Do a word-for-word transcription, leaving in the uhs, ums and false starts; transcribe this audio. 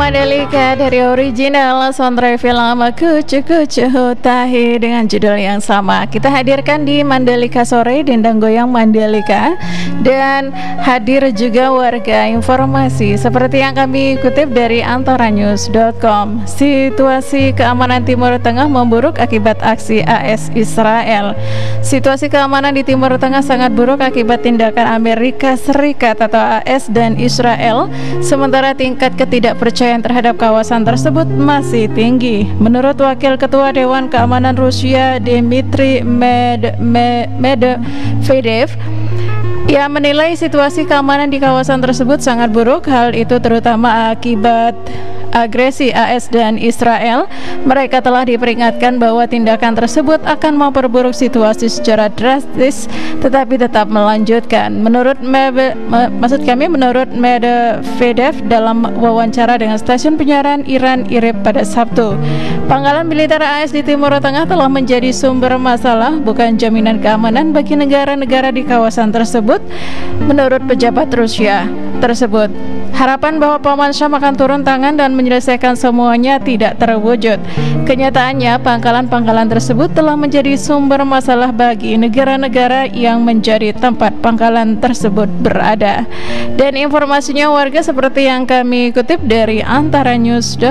Mandalika dari original soundtrack film Kucu Kucu Tahi dengan judul yang sama. Kita hadirkan di Mandalika Sore, Dendang Goyang Mandalika. Dan hadir juga warga informasi seperti yang kami kutip dari antara news dot com. Situasi keamanan Timur Tengah memburuk akibat aksi A S Israel. Situasi keamanan di Timur Tengah sangat buruk akibat tindakan Amerika Serikat atau A S dan Israel, sementara tingkat ketidakpercayaan terhadap kawasan tersebut masih tinggi. Menurut Wakil Ketua Dewan Keamanan Rusia Dmitry Med Med Medvedev, ia menilai situasi keamanan di kawasan tersebut sangat buruk. Hal itu terutama akibat agresi A S dan Israel. Mereka telah diperingatkan bahwa tindakan tersebut akan memperburuk situasi secara drastis, tetapi tetap melanjutkan. Menurut Mebe, me, maksud kami menurut Medvedev dalam wawancara dengan stasiun penyiaran Iran I R I B pada Sabtu, pangkalan militer A S di Timur Tengah telah menjadi sumber masalah, bukan jaminan keamanan bagi negara-negara di kawasan tersebut. Menurut pejabat Rusia tersebut, harapan bahwa paman Syam akan turun tangan dan menyelesaikan semuanya tidak terwujud. Kenyataannya, pangkalan-pangkalan tersebut telah menjadi sumber masalah bagi negara-negara yang menjadi tempat pangkalan tersebut berada. Dan informasinya warga seperti yang kami kutip dari antara news.